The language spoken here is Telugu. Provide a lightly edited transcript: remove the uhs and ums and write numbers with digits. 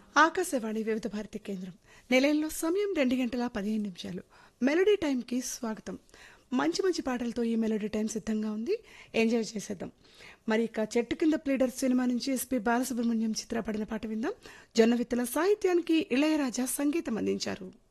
ఆకాశవాణి వివిధ భారతి కేంద్రం నిలయంలో సమయం 2 గంటల 15 నిమిషాలు. మెలోడీ టైంకి స్వాగతం. మంచి మంచి పాటలతో ఈ మెలోడీ టైం సిద్ధంగా ఉంది. ఎంజాయ్ చేసేద్దాం. మరి ఇక చెట్టు కింద ప్లీడర్ సినిమా నుంచి ఎస్పి బాలసుబ్రహ్మణ్యం చిత్రపడిన పాట విందాం. జొన్నవిత్తల సాహిత్యానికి ఇళయరాజా సంగీతం అందించారు.